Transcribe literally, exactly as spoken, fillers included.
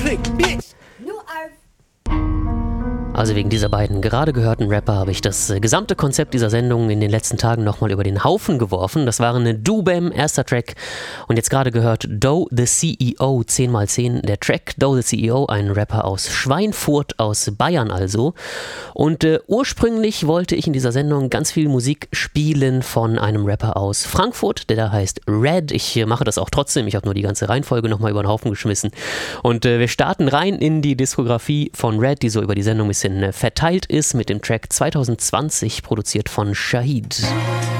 click, bitch. Also wegen dieser beiden gerade gehörten Rapper habe ich das äh, gesamte Konzept dieser Sendung in den letzten Tagen nochmal über den Haufen geworfen. Das waren Do-Bam, erster Track, und jetzt gerade gehört Doe the C E O, zehn mal zehn, der Track. Doe the C E O, ein Rapper aus Schweinfurt, aus Bayern also. Und äh, ursprünglich wollte ich in dieser Sendung ganz viel Musik spielen von einem Rapper aus Frankfurt, der da heißt Red. Ich äh, mache das auch trotzdem, ich habe nur die ganze Reihenfolge nochmal über den Haufen geschmissen. Und äh, wir starten rein in die Diskografie von Red, die so über die Sendung ein bisschen verteilt ist, mit dem Track zwanzig zwanzig, produziert von Shahid.